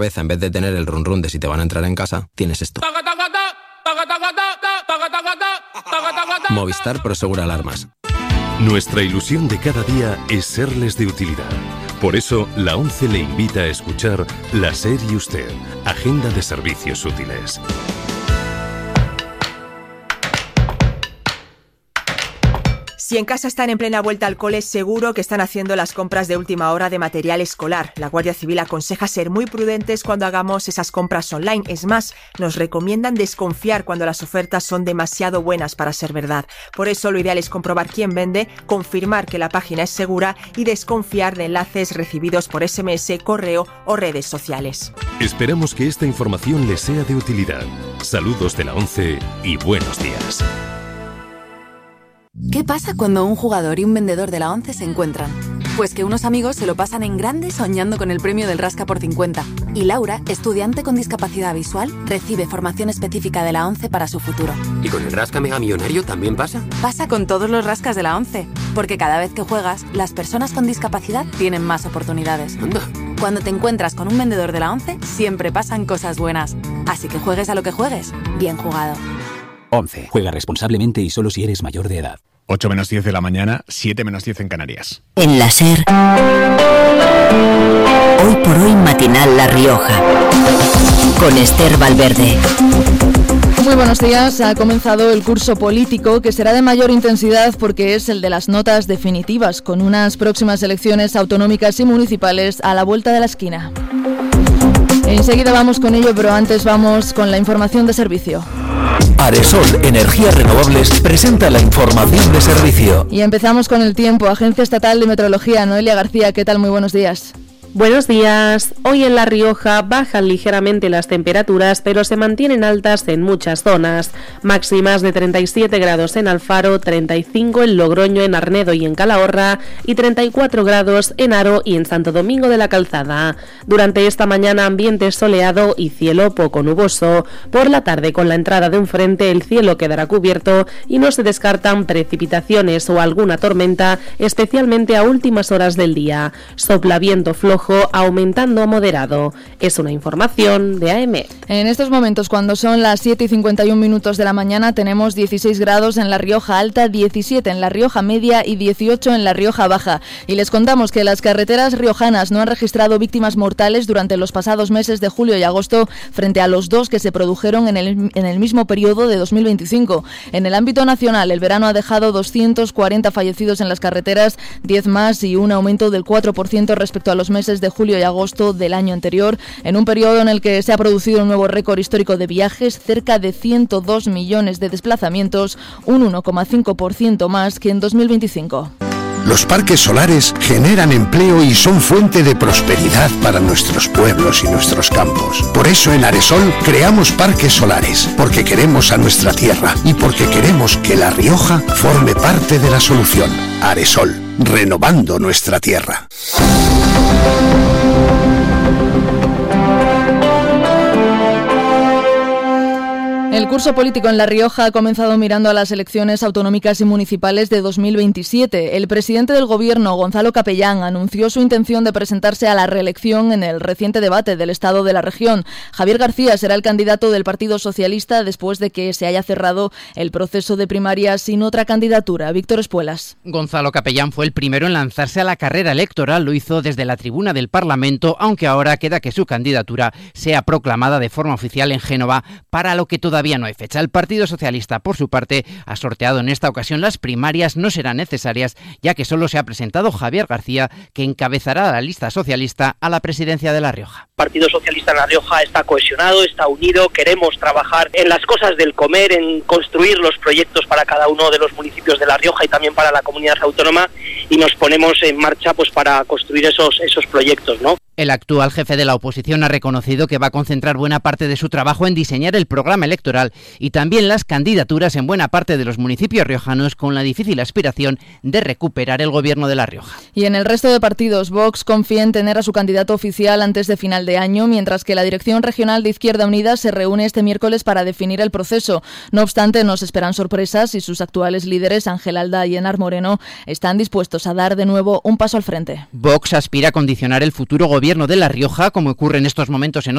En vez de tener el run run de si te van a entrar en casa, tienes esto. Movistar Prosegura Alarmas. Nuestra ilusión de cada día es serles de utilidad. Por eso, la ONCE le invita a escuchar La SER y Usted, Agenda de Servicios Útiles. Si en casa están en plena vuelta al cole, seguro que están haciendo las compras de última hora de material escolar. La Guardia Civil aconseja ser muy prudentes cuando hagamos esas compras online. Es más, nos recomiendan desconfiar cuando las ofertas son demasiado buenas para ser verdad. Por eso lo ideal es comprobar quién vende, confirmar que la página es segura y desconfiar de enlaces recibidos por SMS, correo o redes sociales. Esperamos que esta información les sea de utilidad. Saludos de la ONCE y buenos días. ¿Qué pasa cuando un jugador y un vendedor de la ONCE se encuentran? Pues que unos amigos se lo pasan en grande soñando con el premio del Rasca por 50. Y Laura, estudiante con discapacidad visual, recibe formación específica de la ONCE para su futuro. ¿Y con el Rasca Mega Millonario también pasa? Pasa con todos los rascas de la ONCE. Porque cada vez que juegas, las personas con discapacidad tienen más oportunidades. Anda. Cuando te encuentras con un vendedor de la ONCE, siempre pasan cosas buenas. Así que juegues a lo que juegues, bien jugado. ONCE. Juega responsablemente y solo si eres mayor de edad. 8 menos 10 de la mañana, 7 menos 10 en Canarias. En la SER, hoy por hoy matinal La Rioja, con Esther Valverde. Muy buenos días. Ha comenzado el curso político, que será de mayor intensidad porque es el de las notas definitivas, con unas próximas elecciones autonómicas y municipales a la vuelta de la esquina. Enseguida vamos con ello, pero antes vamos con la información de servicio. Aresol Energías Renovables presenta la información de servicio. Y empezamos con el tiempo. Agencia Estatal de Meteorología, Noelia García, ¿qué tal? Muy buenos días. Buenos días. Hoy en La Rioja bajan ligeramente las temperaturas, pero se mantienen altas en muchas zonas. Máximas de 37 grados en Alfaro, 35 en Logroño, en Arnedo y en Calahorra, y 34 grados en Haro y en Santo Domingo de la Calzada. Durante esta mañana ambiente soleado y cielo poco nuboso. Por la tarde, con la entrada de un frente, el cielo quedará cubierto y no se descartan precipitaciones o alguna tormenta, especialmente a últimas horas del día. Sopla viento flojo, aumentando a moderado. Es una información de AEMET. En estos momentos, cuando son las 7 y 51 minutos de la mañana, tenemos 16 grados en La Rioja Alta, 17 en La Rioja Media y 18 en La Rioja Baja. Y les contamos que las carreteras riojanas no han registrado víctimas mortales durante los pasados meses de julio y agosto, frente a los 2 que se produjeron en el mismo periodo de 2025. En el ámbito nacional, el verano ha dejado 240 fallecidos en las carreteras, 10 más y un aumento del 4% respecto a los meses de julio y agosto del año anterior, en un periodo en el que se ha producido un nuevo récord histórico de viajes, cerca de 102 millones de desplazamientos, un 1,5% más que en 2025. Los parques solares generan empleo y son fuente de prosperidad para nuestros pueblos y nuestros campos. Por eso en Aresol creamos parques solares, porque queremos a nuestra tierra y porque queremos que La Rioja forme parte de la solución. Aresol, renovando nuestra tierra. El curso político en La Rioja ha comenzado mirando a las elecciones autonómicas y municipales de 2027. El presidente del Gobierno, Gonzalo Capellán, anunció su intención de presentarse a la reelección en el reciente debate del Estado de la región. Javier García será el candidato del Partido Socialista después de que se haya cerrado el proceso de primarias sin otra candidatura. Víctor Espuelas. Gonzalo Capellán fue el primero en lanzarse a la carrera electoral. Lo hizo desde la tribuna del Parlamento, aunque ahora queda que su candidatura sea proclamada de forma oficial en Génova, para lo que todavía no hay fecha. El Partido Socialista, por su parte, ha sorteado en esta ocasión las primarias. No serán necesarias, ya que solo se ha presentado Javier García, que encabezará la lista socialista a la presidencia de La Rioja. El Partido Socialista en La Rioja está cohesionado, está unido, queremos trabajar en las cosas del comer, en construir los proyectos para cada uno de los municipios de La Rioja y también para la comunidad autónoma, y nos ponemos en marcha pues para construir esos proyectos, ¿no? El actual jefe de la oposición ha reconocido que va a concentrar buena parte de su trabajo en diseñar el programa electoral y también las candidaturas en buena parte de los municipios riojanos, con la difícil aspiración de recuperar el gobierno de La Rioja. Y en el resto de partidos, Vox confía en tener a su candidato oficial antes de final de año, mientras que la Dirección Regional de Izquierda Unida se reúne este miércoles para definir el proceso. No obstante, no se esperan sorpresas y sus actuales líderes, Ángel Alda y Enar Moreno, están dispuestos a dar de nuevo un paso al frente. Vox aspira a condicionar el futuro gobierno Gobierno de La Rioja, como ocurre en estos momentos en